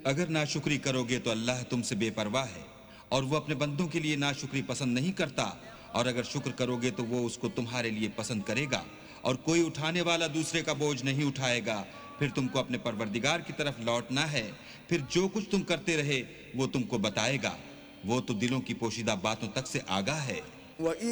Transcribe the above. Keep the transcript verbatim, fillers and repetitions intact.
अगर नाशुक्री करोगे तो अल्लाह तुमसे बेपरवाह है और वो अपने बंदों के लिए नाशुक्री पसंद नहीं करता, और अगर शुक्र करोगे तो वो उसको तुम्हारे लिए पसंद करेगा, और कोई उठाने वाला दूसरे का बोझ नहीं उठाएगा। फिर तुमको अपने परवरदिगार की तरफ लौटना है, फिर जो कुछ तुम करते रहे वो तुमको बताएगा। वो तो दिलों की पोशीदा बातों तक से आगाह है।